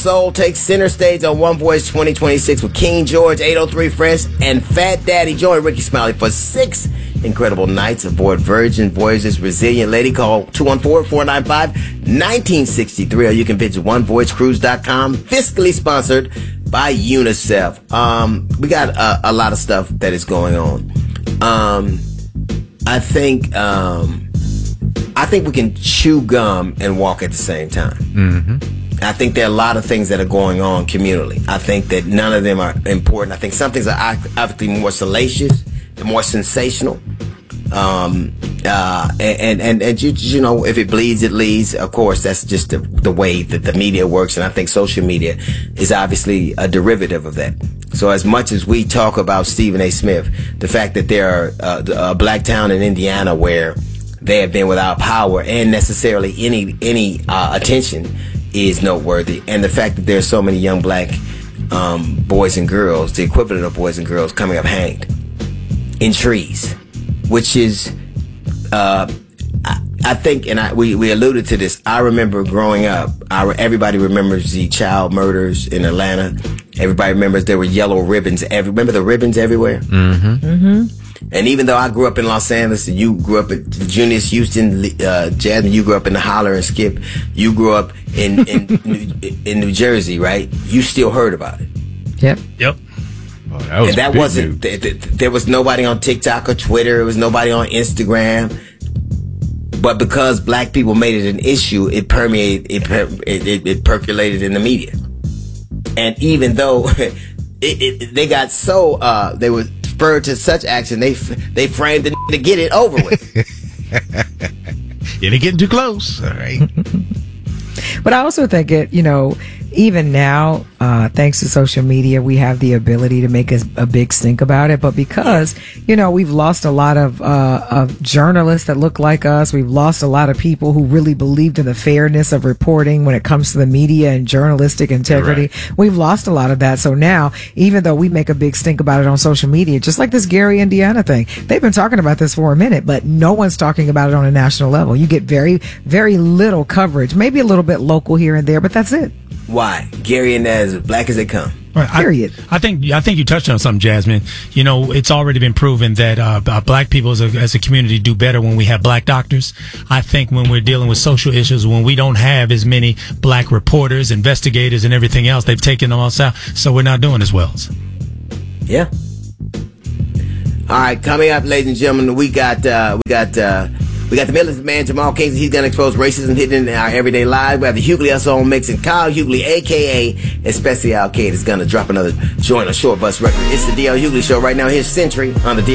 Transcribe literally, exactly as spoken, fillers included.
Soul takes center stage on One Voice twenty twenty-six with King George, eight oh three Fresh, and Fat Daddy. Join Ricky Smiley for six incredible nights aboard Virgin Voyage's Resilient Lady. Call two one four, four nine five, one nine six three, or you can visit one voice cruise dot com. Fiscally sponsored by UNICEF. Um, we got a, a lot of stuff that is going on. Um, I think um, I think we can chew gum and walk at the same time. Mm-hmm. I think there are a lot of things that are going on communally. I think that none of them are important. I think some things are obviously more salacious and more sensational. Um, uh, and, and, and you, you know, if it bleeds, it leads. Of course, that's just the, the way that the media works. And I think social media is obviously a derivative of that. So as much as we talk about Stephen A. Smith, the fact that there are uh, a black town in Indiana where they have been without power and necessarily any, any, uh, attention is noteworthy, and the fact that there are so many young black um, boys and girls, the equivalent of boys and girls, coming up hanged in trees, which is, uh, I, I think, and I, we, we alluded to this. I remember growing up. I, everybody remembers the child murders in Atlanta. Everybody remembers there were yellow ribbons. Every, remember the ribbons everywhere? Mm-hmm. Mm-hmm. And even though I grew up in Los Angeles and you grew up at Junius Houston, uh, Jasmine, you grew up in the Holler and Skip, you grew up in in, New, in New Jersey, right? You still heard about it. Yep. Yep. Oh, that was and that wasn't, th- th- there was nobody on TikTok or Twitter. There was nobody on Instagram. But because black people made it an issue, it permeated, it, per- it, it, it percolated in the media. And even though it, it, they got so, uh, they were spurred to such action, they they framed the to get it over with. It ain't getting too close. All right. But I also think it, you know, even now, uh, thanks to social media, we have the ability to make a, a big stink about it. But because, you know, we've lost a lot of, uh, of journalists that look like us. We've lost a lot of people who really believed in the fairness of reporting when it comes to the media and journalistic integrity. Right. We've lost a lot of that. So now, even though we make a big stink about it on social media, just like this Gary, Indiana thing, they've been talking about this for a minute, but no one's talking about it on a national level. You get very, very little coverage, maybe a little bit local here and there, but that's it. Why? Gary and as black as they come. Right. Period. I, I think I think you touched on something, Jasmine. You know, it's already been proven that uh, black people as a, as a community do better when we have black doctors. I think when we're dealing with social issues, when we don't have as many black reporters, investigators, and everything else, they've taken them all out, so we're not doing as well. Yeah. All right, coming up, ladies and gentlemen, we got uh, we got. Uh, We got the Militant Man, Jamal Kingsley. He's going to expose racism hidden in our everyday lives. We have the Hughley Us On Mix, and Kyle Hughley, a k a. Especially Al Qaeda, is going to drop another joint on Short Bus Record. It's the D L Hughley Show right now. Here's Century on the D L